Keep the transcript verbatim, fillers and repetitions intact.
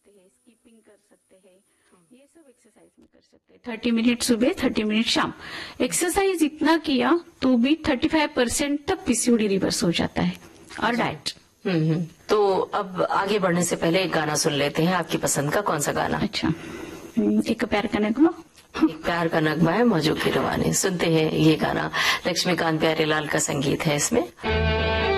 सकते हैं, स्कीपिंग कर सकते हैं, ये सब एक्सरसाइज में कर सकते हैं। थर्टी मिनट सुबह, थर्टी मिनट शाम। एक्सरसाइज इतना किया तो भी थर्टी फाइव परसेंट तक पीसीओडी रिवर्स हो जाता है। और डाइट। हम्म तो अब आगे बढ़ने से पहले एक गाना सुन लेते हैं, आपकी पसंद का कौन सा गाना? अच्छा, एक प्यार का नगमा। एक प्यार का नगमा है मौजू की रवानी। सुनते हैं ये गाना, लक्ष्मीकांत प्यारेलाल का संगीत है इसमें।